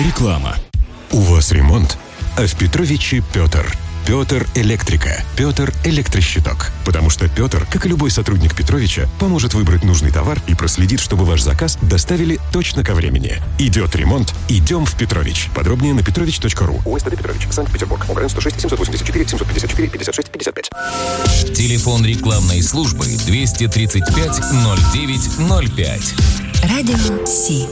Реклама. У вас ремонт, а в Петровиче Петр. Петр Электрика. Петр Электрощиток. Потому что Петр, как и любой сотрудник Петровича, поможет выбрать нужный товар и проследит, чтобы ваш заказ доставили точно ко времени. Идет ремонт, идем в Петрович. Подробнее на petrovich.ru. УСТД Петрович, Санкт-Петербург. ОГРН 106 784 754 56 55. Телефон рекламной службы 235 09 05. Радио Си.